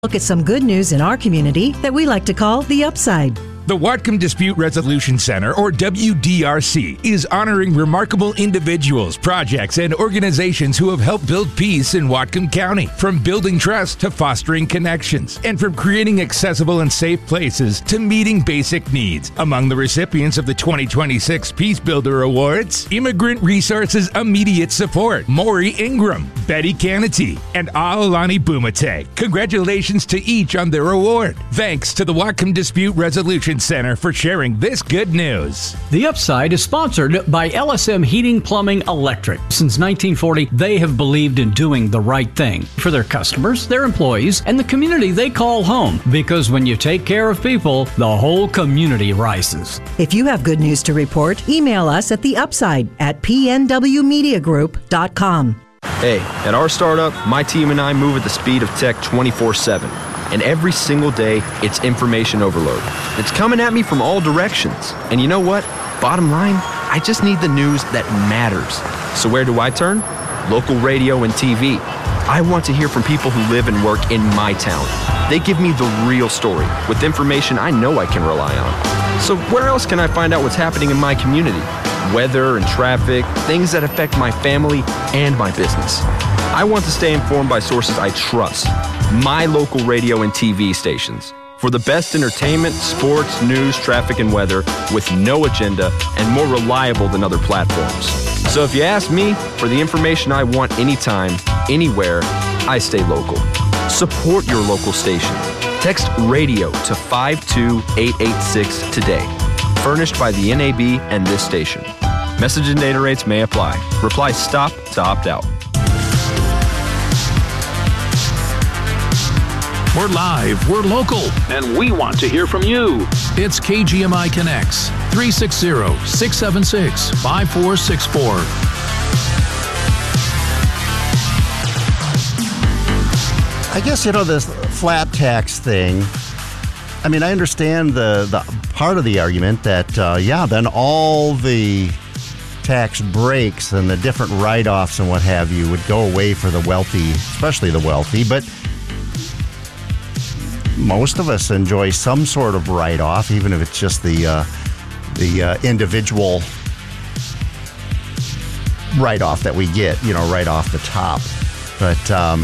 Look at some good news in our community that we like to call the upside. The Whatcom Dispute Resolution Center, or WDRC, is honoring remarkable individuals, projects, and organizations who have helped build peace in Whatcom County, from building trust to fostering connections, and from creating accessible and safe places to meeting basic needs. Among the recipients of the 2026 Peace Builder Awards, Immigrant Resources Immediate Support, Maury Ingram, Betty Canity, and Aolani Bumate. Congratulations to each on their award. Thanks to the Whatcom Dispute Resolution Center for sharing this good news. The Upside is sponsored by LSM Heating, Plumbing, Electric. Since 1940, they have believed in doing the right thing for their customers, their employees, and the community they call home. Because when you take care of people, the whole community rises. If you have good news to report, email us at theupside@pnwmediagroup.com. Hey, at our startup, my team and I move at the speed of tech 24/7. And every single day, it's information overload. It's coming at me from all directions. And you know what? Bottom line, I just need the news that matters. So where do I turn? Local radio and TV. I want to hear from people who live and work in my town. They give me the real story with information I know I can rely on. So where else can I find out what's happening in my community? Weather and traffic, things that affect my family and my business. I want to stay informed by sources I trust. My local radio and TV stations. For the best entertainment, sports, news, traffic, and weather with no agenda and more reliable than other platforms. So if you ask me for the information I want anytime, anywhere, I stay local. Support your local station. Text radio to 52886 today. Furnished by the NAB and this station. Message and data rates may apply. Reply STOP to opt out. We're live, we're local, and we want to hear from you. It's KGMI Connects, 360-676-5464. I guess, this flat tax thing, I mean, I understand the part of the argument that, then all the tax breaks and the different write-offs and what have you would go away for the wealthy, especially the wealthy, but most of us enjoy some sort of write-off, even if it's just the individual write-off that we get, right off the top. But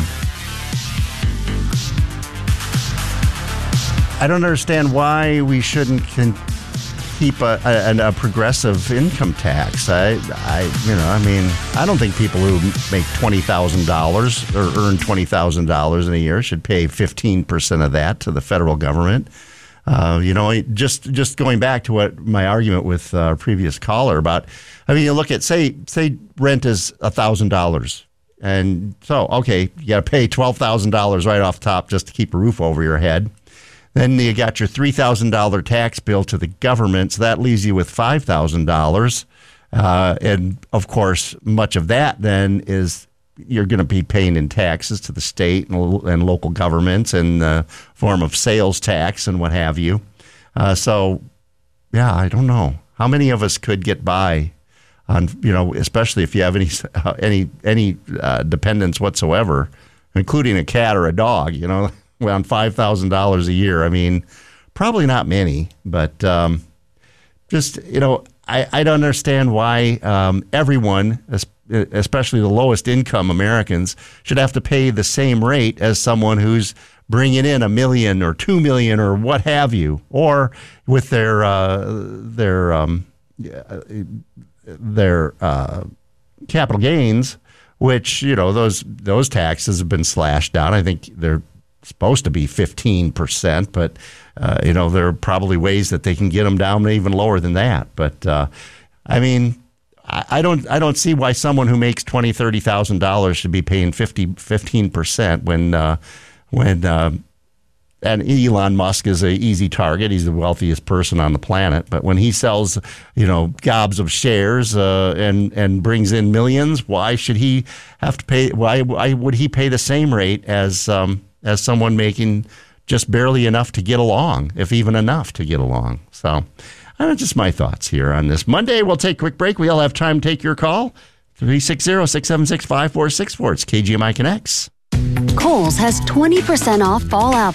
I don't understand why we shouldn't keep a progressive income tax. I don't think people who make $20,000 or earn $20,000 in a year should pay 15% of that to the federal government. Just going back to what my argument with our previous caller about, you look at, say rent is $1,000. And so, okay, you got to pay $12,000 right off the top just to keep a roof over your head. Then you got your $3,000 tax bill to the government, so that leaves you with $5,000. And, of course, much of that then is you're going to be paying in taxes to the state and local governments in the form of sales tax and what have you. I don't know. How many of us could get by on, especially if you have any dependents whatsoever, including a cat or a dog, on $5,000 a year. I mean, probably not many, but I don't understand why everyone, especially the lowest income Americans, should have to pay the same rate as someone who's bringing in $1 million or $2 million or what have you, or with their capital gains, which those taxes have been slashed down. I think they're supposed to be 15%, but there are probably ways that they can get them down even lower than that. But I don't see why someone who makes $20,000, $30,000 should be paying 15% when and Elon Musk is an easy target. He's the wealthiest person on the planet. But when he sells, gobs of shares and brings in millions, why should he have to pay? Why would he pay the same rate as someone making just barely enough to get along, if even enough to get along? So, just my thoughts here on this. Monday, we'll take a quick break. We all have time to take your call. 360-676-5464. It's KGMI Connects. Kohl's has 20% off fall outfits